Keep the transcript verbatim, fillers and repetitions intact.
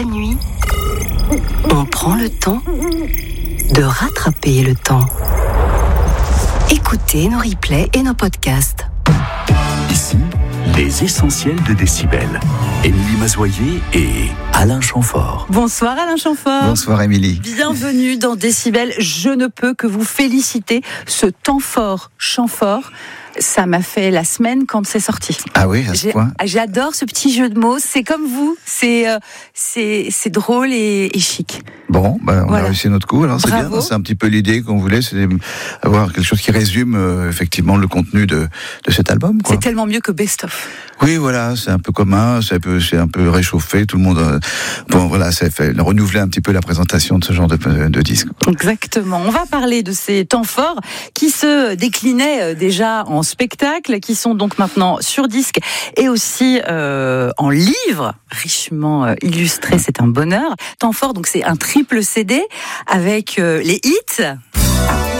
la nuit, on prend le temps de rattraper le temps. Écoutez nos replays et nos podcasts. Ici, les essentiels de Décibel. Émilie Mazoyer et Alain Chamfort. Bonsoir Alain Chamfort. Bonsoir Émilie. Bienvenue dans Décibel. Je ne peux que vous féliciter. Ce temps fort, chant fort, ça m'a fait la semaine quand c'est sorti. Ah oui, à ce J'ai, point. J'adore ce petit jeu de mots. C'est comme vous. C'est, euh, c'est, c'est drôle et, et chic. Bon, ben, on Voilà. a réussi notre coup, alors c'est Bravo. bien. C'est un petit peu l'idée qu'on voulait, c'est avoir quelque chose qui résume euh, effectivement le contenu de, de cet album. Quoi. C'est tellement mieux que Best of. Oui, voilà, c'est un peu commun, c'est un peu, c'est un peu réchauffé, tout le monde. Euh, bon, voilà, ça fait renouveler un petit peu la présentation de ce genre de, de disque. Quoi. Exactement. On va parler de ces temps forts qui se déclinaient déjà en spectacle, qui sont donc maintenant sur disque et aussi euh, en livre, richement euh, illustré. C'est un bonheur. Temps fort, donc c'est un triple C D avec euh, les hits.